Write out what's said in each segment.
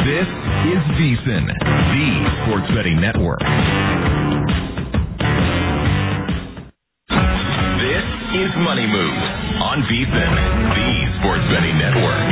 This is VSiN, the Sports Betting Network. This is Money Moves on VSiN, the Sports Betting Network.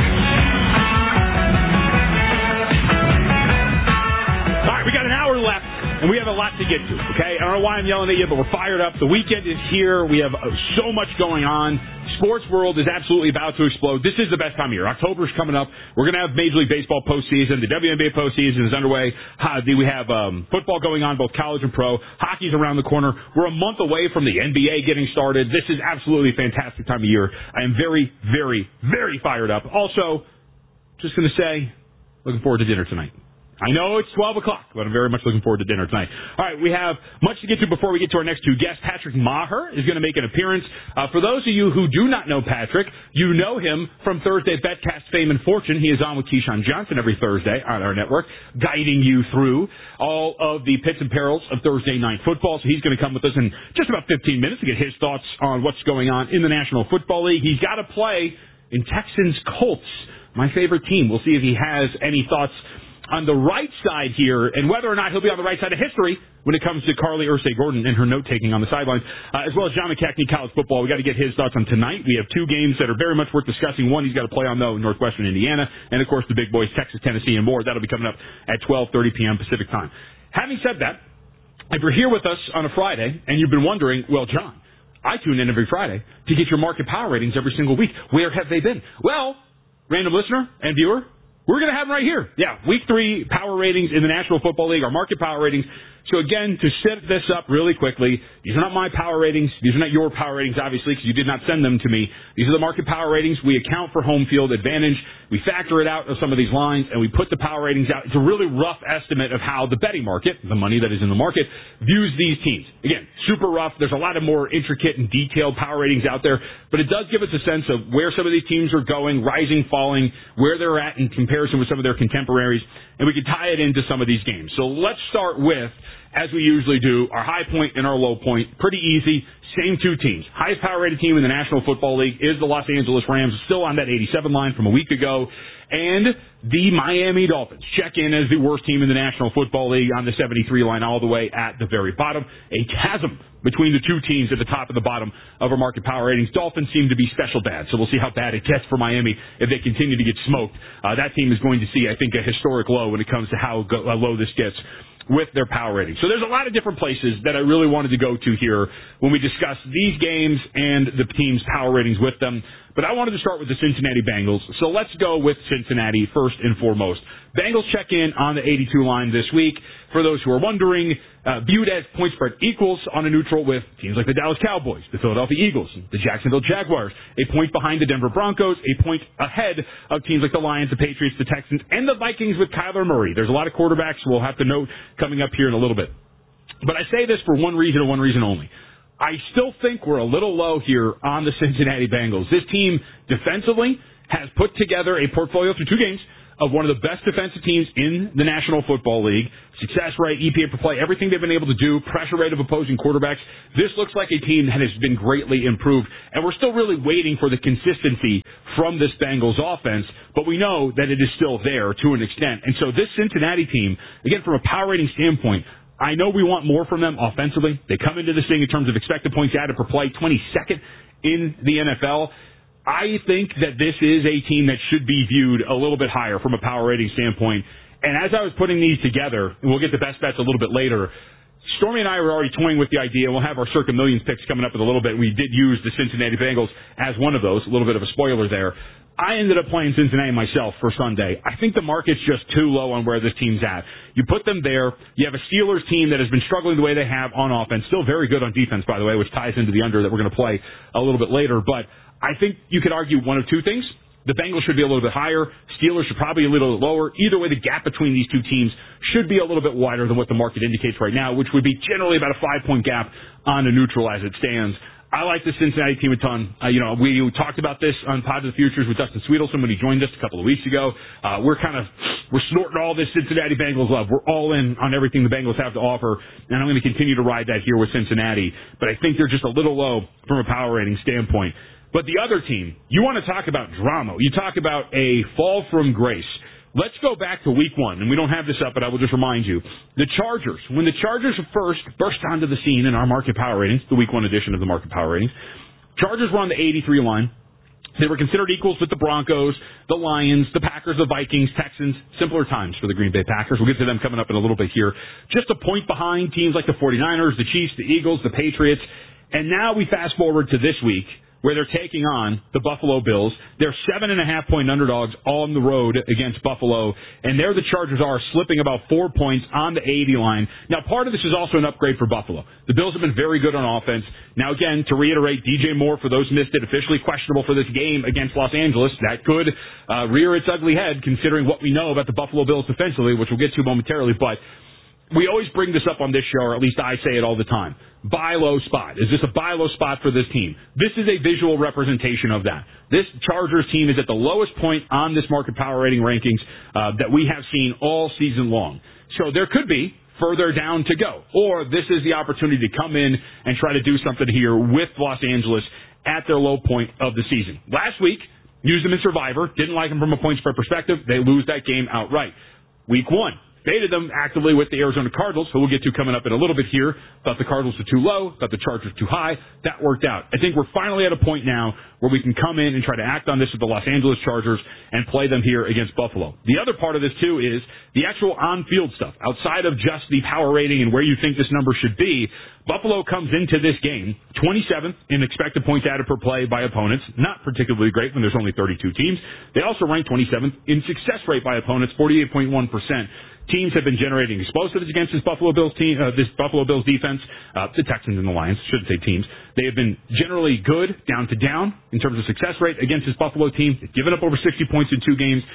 All right, we got an hour left, and we have a lot to get to, okay? I don't know why I'm yelling at you, but we're fired up. The weekend is here. We have so much going on. Sports world is absolutely about to explode. This is the best time of year. October's coming up. We're going to have Major League Baseball postseason. The WNBA postseason is underway. We have football going on, both college and pro. Hockey's around the corner. We're a month away from the NBA getting started. This is absolutely a fantastic time of year. I am very, very, very fired up. Also, just going to say, looking forward to dinner tonight. I know it's 12 o'clock, but I'm very much looking forward to dinner tonight. All right, we have much to get to before we get to our next two guests. Patrick Maher is going to make an appearance. For those of you who do not know Patrick, you know him from Thursday Betcast fame and fortune. He is on with Keyshawn Johnson every Thursday on our network, guiding you through all of the pits and perils of Thursday night football. So he's going to come with us in just about 15 minutes to get his thoughts on what's going on in the National Football League. He's got to play in Texans Colts, my favorite team. We'll see if he has any thoughts on the right side here, and whether or not he'll be on the right side of history when it comes to Carly Ursay-Gordon and her note-taking on the sidelines, as well as John McKechnie, college football. We got to get his thoughts on tonight. We have two games that are very much worth discussing. One he's got to play on, though, Northwestern Indiana, and, of course, the big boys, Texas, Tennessee, and more. That'll be coming up at 12:30 p.m. Pacific time. Having said that, if you're here with us on a Friday and you've been wondering, well, John, I tune in every Friday to get your market power ratings every single week. Where have they been? Well, random listener and viewer, we're going to have them right here. Yeah, Week 3 power ratings in the National Football League, our market power ratings. So, again, to set this up really quickly, these are not my power ratings. These are not your power ratings, obviously, because you did not send them to me. These are the market power ratings. We account for home field advantage. We factor it out of some of these lines, and we put the power ratings out. It's a really rough estimate of how the betting market, the money that is in the market, views these teams. Again, super rough. There's a lot of more intricate and detailed power ratings out there, but it does give us a sense of where some of these teams are going, rising, falling, where they're at in comparison with some of their contemporaries, and we can tie it into some of these games. So let's start with, as we usually do, our high point and our low point. Pretty easy. Same two teams. Highest power-rated team in the National Football League is the Los Angeles Rams, still on that 87 line from a week ago. And the Miami Dolphins check in as the worst team in the National Football League on the 73 line, all the way at the very bottom. A chasm between the two teams at the top and the bottom of our market power ratings. Dolphins seem to be special bad, so we'll see how bad it gets for Miami if they continue to get smoked. That team is going to see, I think, a historic low when it comes to how low this gets with their power rating. So there's a lot of different places that I really wanted to go to here when we discuss these games and the team's power ratings with them. But I wanted to start with the Cincinnati Bengals. So let's go with Cincinnati first and foremost. Bengals check in on the 82 line this week. For those who are wondering, viewed as point spread equals on a neutral with teams like the Dallas Cowboys, the Philadelphia Eagles, the Jacksonville Jaguars, a point behind the Denver Broncos, a point ahead of teams like the Lions, the Patriots, the Texans, and the Vikings with Kyler Murray. There's a lot of quarterbacks we'll have to note coming up here in a little bit. But I say this for one reason and one reason only. I still think we're a little low here on the Cincinnati Bengals. This team defensively has put together a portfolio through two games of one of the best defensive teams in the National Football League. Success rate, EPA per play, everything they've been able to do, pressure rate of opposing quarterbacks. This looks like a team that has been greatly improved, and we're still really waiting for the consistency from this Bengals offense, but we know that it is still there to an extent. And so this Cincinnati team, again, from a power rating standpoint, I know we want more from them offensively. They come into this thing in terms of expected points added per play, 22nd in the NFL. I think that this is a team that should be viewed a little bit higher from a power rating standpoint. And as I was putting these together, and we'll get the best bets a little bit later, Stormy and I were already toying with the idea. We'll have our Circa Millions picks coming up in a little bit. We did use the Cincinnati Bengals as one of those, a little bit of a spoiler there. I ended up playing Cincinnati myself for Sunday. I think the market's just too low on where this team's at. You put them there. You have a Steelers team that has been struggling the way they have on offense. Still very good on defense, by the way, which ties into the under that we're going to play a little bit later. But I think you could argue one of two things. The Bengals should be a little bit higher. Steelers should probably be a little lower. Either way, the gap between these two teams should be a little bit wider than what the market indicates right now, which would be generally about a 5-point gap on a neutral as it stands. I like the Cincinnati team a ton. We talked about this on Positive Futures with Dustin Sweetelson when he joined us a couple of weeks ago. We're snorting all this Cincinnati Bengals love. We're all in on everything the Bengals have to offer, and I'm going to continue to ride that here with Cincinnati. But I think they're just a little low from a power rating standpoint. But the other team, you want to talk about drama. You talk about a fall from grace. Let's go back to week 1, and we don't have this up, but I will just remind you. The Chargers, when the Chargers first burst onto the scene in our market power ratings, the week 1 edition of the market power ratings, Chargers were on the 83 line. They were considered equals with the Broncos, the Lions, the Packers, the Vikings, Texans. Simpler times for the Green Bay Packers. We'll get to them coming up in a little bit here. Just a point behind teams like the 49ers, the Chiefs, the Eagles, the Patriots. And now we fast forward to this week, where they're taking on the Buffalo Bills. They're 7.5-point underdogs on the road against Buffalo, and there the Chargers are slipping about 4 points on the 80 line. Now, part of this is also an upgrade for Buffalo. The Bills have been very good on offense. Now, again, to reiterate, DJ Moore, for those who missed it, officially questionable for this game against Los Angeles. That could rear its ugly head, considering what we know about the Buffalo Bills defensively, which we'll get to momentarily, but we always bring this up on this show, or at least I say it all the time. Buy low spot. Is this a buy low spot for this team? This is a visual representation of that. This Chargers team is at the lowest point on this market power rating rankings that we have seen all season long. So there could be further down to go. Or this is the opportunity to come in and try to do something here with Los Angeles at their low point of the season. Last week, used them in Survivor. Didn't like them from a point spread perspective. They lose that game outright. Week 1. Faded them actively with the Arizona Cardinals, who we'll get to coming up in a little bit here. Thought the Cardinals were too low, thought the Chargers too high. That worked out. I think we're finally at a point now where we can come in and try to act on this with the Los Angeles Chargers and play them here against Buffalo. The other part of this, too, is the actual on-field stuff. Outside of just the power rating and where you think this number should be, Buffalo comes into this game 27th in expected points added per play by opponents. Not particularly great when there's only 32 teams. They also rank 27th in success rate by opponents, 48.1%. Teams have been generating explosives against this Buffalo Bills team, this Buffalo Bills defense. The Texans and the Lions, shouldn't say teams. They have been generally good, down to down, in terms of success rate against this Buffalo team. They've given up over 60 points in 2 games.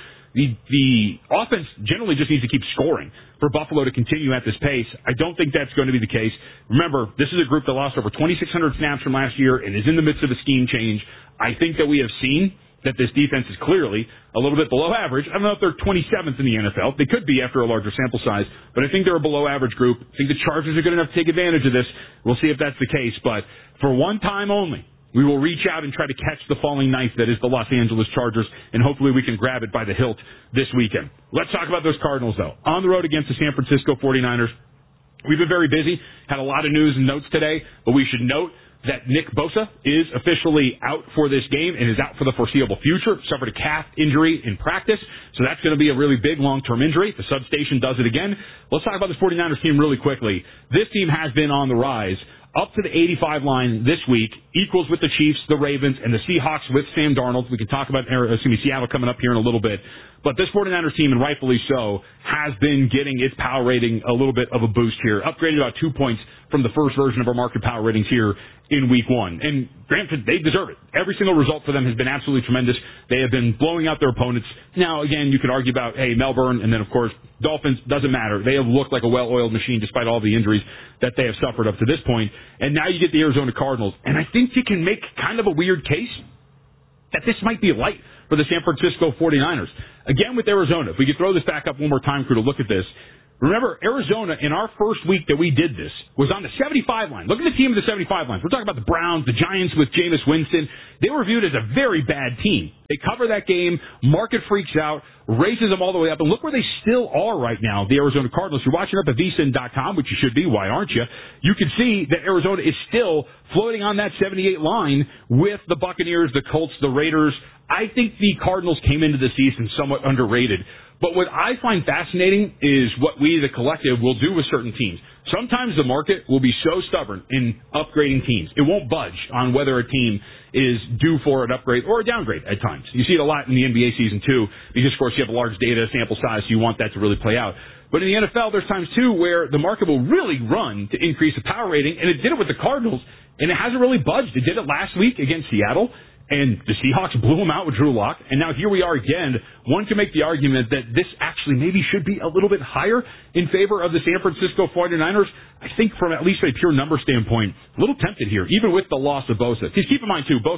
The offense generally just needs to keep scoring for Buffalo to continue at this pace. I don't think that's going to be the case. Remember, this is a group that lost over 2,600 snaps from last year and is in the midst of a scheme change. I think that we have seen that this defense is clearly a little bit below average. I don't know if they're 27th in the NFL. They could be after a larger sample size, but I think they're a below average group. I think the Chargers are good enough to take advantage of this. We'll see if that's the case, but for one time only, we will reach out and try to catch the falling knife that is the Los Angeles Chargers, and hopefully we can grab it by the hilt this weekend. Let's talk about those Cardinals, though. On the road against the San Francisco 49ers. We've been very busy, had a lot of news and notes today, but we should note that Nick Bosa is officially out for this game and is out for the foreseeable future. Suffered a calf injury in practice, so that's going to be a really big long-term injury. The substation does it again. Let's talk about this 49ers team really quickly. This team has been on the rise. Up to the 85 line this week, equals with the Chiefs, the Ravens, and the Seahawks with Sam Darnold. We can talk about Seattle coming up here in a little bit. But this 49ers team, and rightfully so, has been getting its power rating a little bit of a boost here. Upgraded about 2 points from the first version of our market power ratings here in week 1. And granted, they deserve it. Every single result for them has been absolutely tremendous. They have been blowing out their opponents. Now, again, you could argue about, hey, Melbourne, and then, of course, Dolphins, doesn't matter. They have looked like a well-oiled machine despite all the injuries that they have suffered up to this point. And now you get the Arizona Cardinals. And I think you can make kind of a weird case that this might be light for the San Francisco 49ers. Again, with Arizona, if we could throw this back up one more time, crew, to look at this. Remember, Arizona, in our first week that we did this, was on the 75 line. Look at the team of the 75 lines. We're talking about the Browns, the Giants with Jameis Winston. They were viewed as a very bad team. They cover that game, market freaks out, races them all the way up, and look where they still are right now, the Arizona Cardinals. You're watching up at vsin.com, which you should be. Why aren't you? You can see that Arizona is still floating on that 78 line with the Buccaneers, the Colts, the Raiders. I think the Cardinals came into the season somewhat underrated. But what I find fascinating is what we, the collective, will do with certain teams. Sometimes the market will be so stubborn in upgrading teams. It won't budge on whether a team is due for an upgrade or a downgrade at times. You see it a lot in the NBA season, too, because, of course, you have a large data sample size, so you want that to really play out. But in the NFL, there's times, too, where the market will really run to increase the power rating, and it did it with the Cardinals, and it hasn't really budged. It did it last week against Seattle. And the Seahawks blew him out with Drew Lock. And now here we are again. One can make the argument that this actually maybe should be a little bit higher in favor of the San Francisco 49ers. I think from at least a pure number standpoint, a little tempted here, even with the loss of Bosa. Because keep in mind, too, Bosa,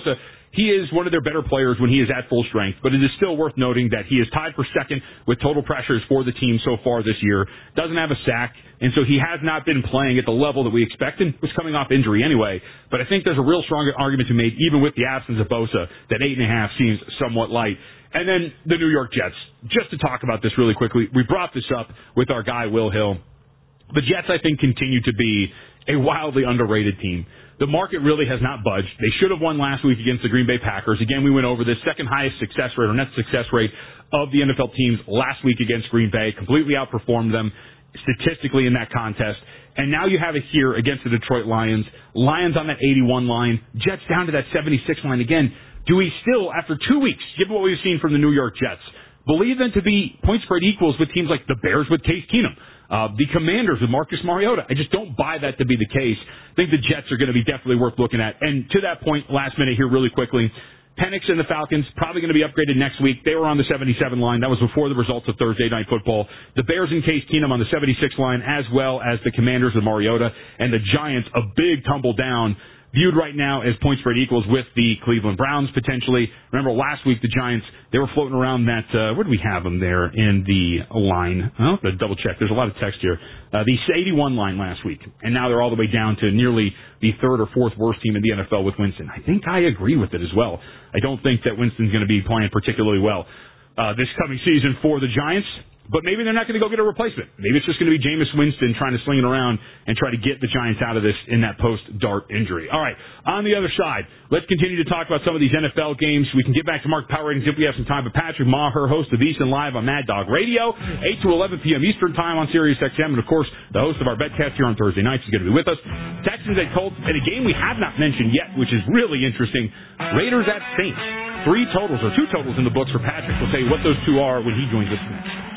he is one of their better players when he is at full strength, but it is still worth noting that he is tied for second with total pressures for the team so far this year, doesn't have a sack, and so he has not been playing at the level that we expected, was coming off injury anyway. But I think there's a real strong argument to make, even with the absence of Bosa, that 8.5 seems somewhat light. And then the New York Jets. Just to talk about this really quickly, we brought this up with our guy Will Hill. The Jets, I think, continue to be a wildly underrated team. The market really has not budged. They should have won last week against the Green Bay Packers. Again, we went over this second highest success rate or net success rate of the NFL teams last week against Green Bay. Completely outperformed them statistically in that contest. And now you have it here against the Detroit Lions. Lions on that 81 line. Jets down to that 76 line again. Do we still, after 2 weeks, given what we've seen from the New York Jets, believe them to be point spread equals with teams like the Bears with Case Keenum? The Commanders with Marcus Mariota. I just don't buy that to be the case. I think the Jets are going to be definitely worth looking at. And to that point, last minute here really quickly, Penix and the Falcons probably going to be upgraded next week. They were on the 77 line. That was before the results of Thursday Night Football. The Bears and Case Keenum on the 76 line, as well as the Commanders with Mariota. And the Giants, a big tumble down, viewed right now as point spread equals with the Cleveland Browns potentially. Remember last week the Giants, they were floating around that, where do we have them there in the line? I'll have to double check. There's a lot of text here. The 81 line last week. And now they're all the way down to nearly the third or fourth worst team in the NFL with Winston. I think I agree with it as well. I don't think that Winston's going to be playing particularly well this coming season for the Giants. But maybe they're not going to go get a replacement. Maybe it's just going to be Jameis Winston trying to sling it around and try to get the Giants out of this in that post-Dart injury. All right, on the other side, let's continue to talk about some of these NFL games. We can get back to Mark Power Ratings if we have some time. But Patrick Maher, host of Easton Live on Mad Dog Radio, 8 to 11 p.m. Eastern Time on Sirius XM. And, of course, the host of our Betcast here on Thursday nights is going to be with us. Texans at Colts, and a game we have not mentioned yet, which is really interesting, Raiders at Saints. 3 totals or 2 totals in the books for Patrick. We'll tell you what those 2 are when he joins us next.